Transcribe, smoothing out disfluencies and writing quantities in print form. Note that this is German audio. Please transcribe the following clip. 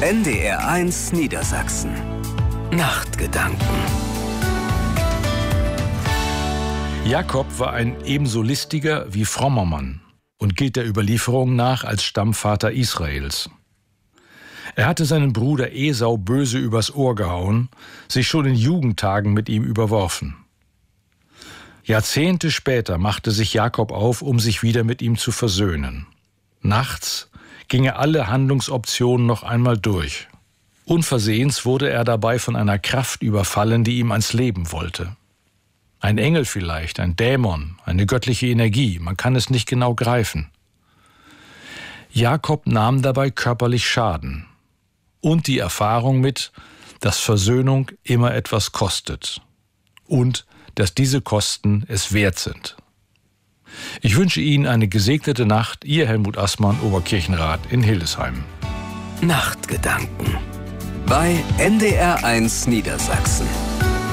NDR1 Niedersachsen. Nachtgedanken. Jakob war ein ebenso listiger wie frommer Mann und gilt der Überlieferung nach als Stammvater Israels. Er hatte seinen Bruder Esau böse übers Ohr gehauen, sich schon in Jugendtagen mit ihm überworfen. Jahrzehnte später machte sich Jakob auf, um sich wieder mit ihm zu versöhnen. Nachts ging er alle Handlungsoptionen noch einmal durch. Unversehens wurde er dabei von einer Kraft überfallen, die ihm ans Leben wollte. Ein Engel vielleicht, ein Dämon, eine göttliche Energie, man kann es nicht genau greifen. Jakob nahm dabei körperlich Schaden und die Erfahrung mit, dass Versöhnung immer etwas kostet und dass diese Kosten es wert sind. Ich wünsche Ihnen eine gesegnete Nacht, Ihr Helmut Assmann, Oberkirchenrat in Hildesheim. Nachtgedanken bei NDR1 Niedersachsen.